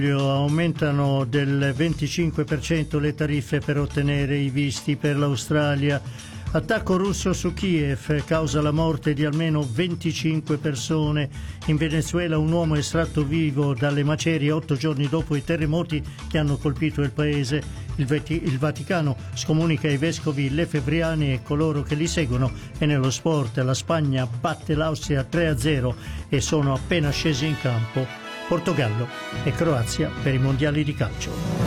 Aumentano del 25% le tariffe per ottenere i visti per l'Australia. Attacco russo su Kiev causa la morte di almeno 25 persone. In Venezuela un uomo estratto vivo dalle macerie 8 giorni dopo i terremoti che hanno colpito il paese. Il Vaticano scomunica i vescovi lefebvriani e coloro che li seguono. E nello sport la Spagna batte l'Austria 3-0 e sono appena scesi in campo Portogallo e Croazia per i mondiali di calcio.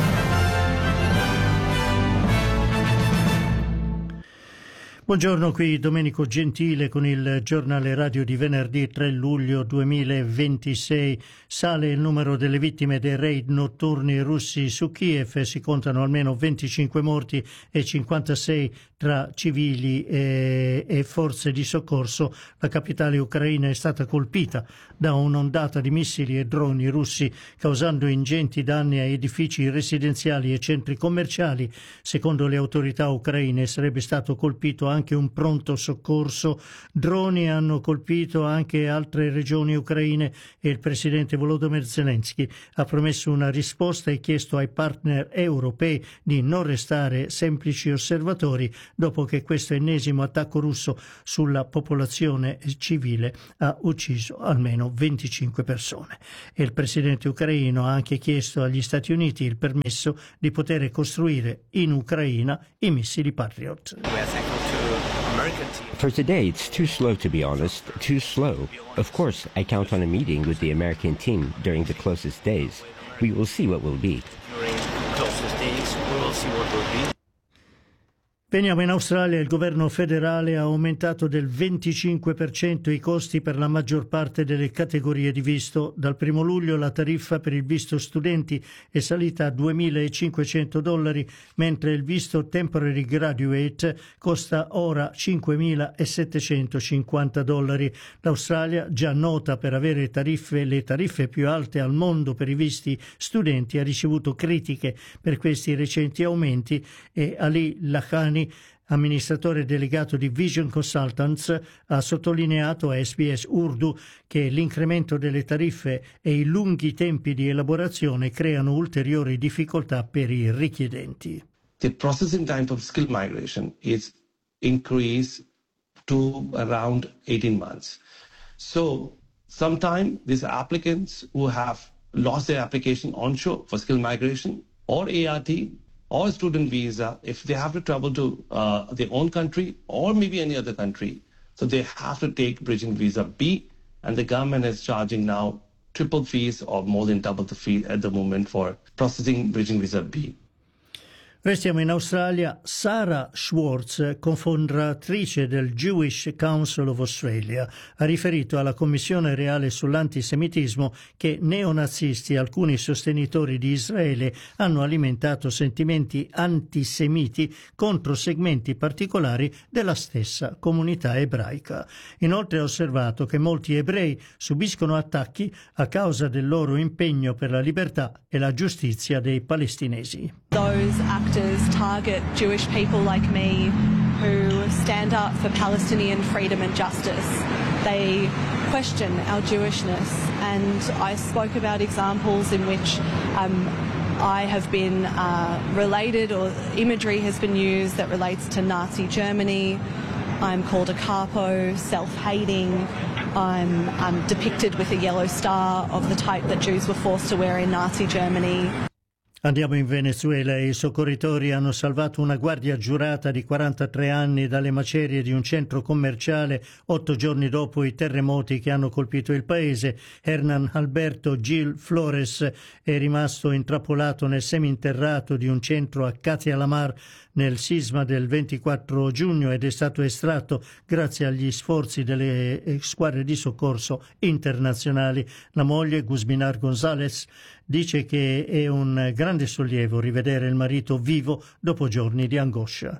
Buongiorno, qui Domenico Gentile con il giornale radio di venerdì 3 luglio 2026. Sale il numero delle vittime dei raid notturni russi su Kiev e si contano almeno 25 morti e 56 tra civili e forze di soccorso. La capitale ucraina è stata colpita da un'ondata di missili e droni russi, causando ingenti danni a edifici residenziali e centri commerciali. Secondo le autorità ucraine sarebbe stato colpito anche un pronto soccorso. Droni hanno colpito anche altre regioni ucraine e il presidente Volodymyr Zelensky ha promesso una risposta e chiesto ai partner europei di non restare semplici osservatori dopo che questo ennesimo attacco russo sulla popolazione civile ha ucciso almeno 25 persone. E il presidente ucraino ha anche chiesto agli Stati Uniti il permesso di poter costruire in Ucraina i missili Patriot. For today, it's too slow, to be honest, too slow. Of course, I count on a meeting with the American team during the closest days. We will see what will be. During the closest days, we will see what will be. Veniamo in Australia. Il governo federale ha aumentato del 25% i costi per la maggior parte delle categorie di visto. Dal 1 luglio la tariffa per il visto studenti è salita a $2.500, mentre il visto Temporary Graduate costa ora $5.750. L'Australia, già nota per avere le tariffe più alte al mondo per i visti studenti, ha ricevuto critiche per questi recenti aumenti e Ali Lahani, amministratore delegato di Vision Consultants, ha sottolineato a SBS Urdu che l'incremento delle tariffe e i lunghi tempi di elaborazione creano ulteriori difficoltà per i richiedenti. The processing time for skill migration is increased to around 18 months. So sometimes these applicants who have lost their application onshore for skill migration or ART or student visa, if they have to travel to their own country or maybe any other country, so they have to take bridging visa B, and the government is charging now triple fees or more than double the fee at the moment for processing bridging visa B. Restiamo in Australia. Sarah Schwartz, cofondatrice del Jewish Council of Australia, ha riferito alla Commissione reale sull'antisemitismo che neonazisti e alcuni sostenitori di Israele hanno alimentato sentimenti antisemiti contro segmenti particolari della stessa comunità ebraica. Inoltre ha osservato che molti ebrei subiscono attacchi a causa del loro impegno per la libertà e la giustizia dei palestinesi. Those actors target Jewish people like me who stand up for Palestinian freedom and justice. They question our Jewishness, and I spoke about examples in which I have been related, or imagery has been used that relates to Nazi Germany. I'm called a capo, self-hating. I'm depicted with a yellow star of the type that Jews were forced to wear in Nazi Germany. Andiamo in Venezuela. I soccorritori hanno salvato una guardia giurata di 43 anni dalle macerie di un centro commerciale 8 giorni dopo i terremoti che hanno colpito il paese. Hernan Alberto Gil Flores è rimasto intrappolato nel seminterrato di un centro a Catia la Mar nel sisma del 24 giugno ed è stato estratto grazie agli sforzi delle squadre di soccorso internazionali. La moglie, Guzminar González, dice che è un grande sollievo rivedere il marito vivo dopo giorni di angoscia.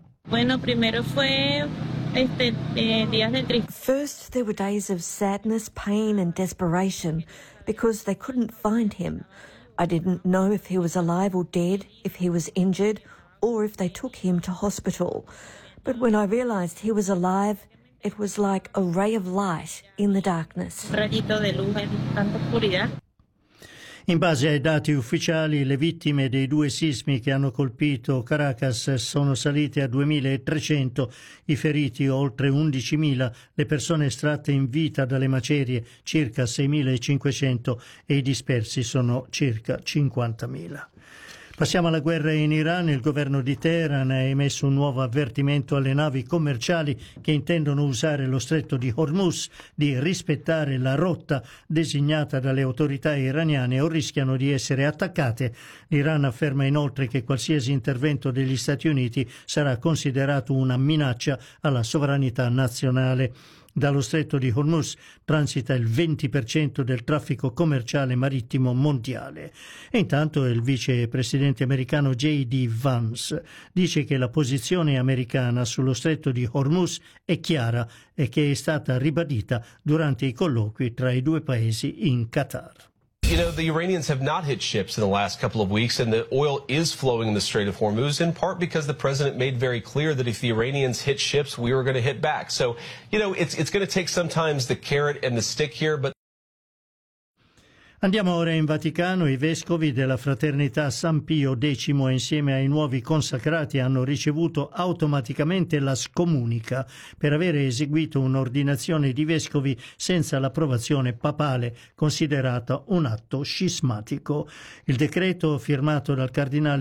First, there were days of sadness, pain and desperation because they couldn't find him. I didn't know if he was alive or dead, if he was injured, or if they took him to hospital. But when I realized he was alive, it was like a ray of light in the darkness. In base ai dati ufficiali, le vittime dei 2 sismi che hanno colpito Caracas sono salite a 2.300, i feriti oltre 11.000, le persone estratte in vita dalle macerie circa 6.500 e i dispersi sono circa 50.000. Passiamo alla guerra in Iran. Il governo di Teheran ha emesso un nuovo avvertimento alle navi commerciali che intendono usare lo stretto di Hormuz di rispettare la rotta designata dalle autorità iraniane o rischiano di essere attaccate. L'Iran afferma inoltre che qualsiasi intervento degli Stati Uniti sarà considerato una minaccia alla sovranità nazionale. Dallo stretto di Hormuz transita il 20% del traffico commerciale marittimo mondiale. E intanto il vicepresidente americano J.D. Vance dice che la posizione americana sullo stretto di Hormuz è chiara e che è stata ribadita durante i colloqui tra i 2 paesi in Qatar. You know, the Iranians have not hit ships in the last couple of weeks, and the oil is flowing in the Strait of Hormuz, in part because the president made very clear that if the Iranians hit ships, we were going to hit back. So, you know, it's going to take sometimes the carrot and the stick here, but Andiamo ora in Vaticano. I vescovi della Fraternità San Pio X insieme ai nuovi consacrati hanno ricevuto automaticamente la scomunica per avere eseguito un'ordinazione di vescovi senza l'approvazione papale, considerata un atto scismatico. Il decreto firmato dal cardinale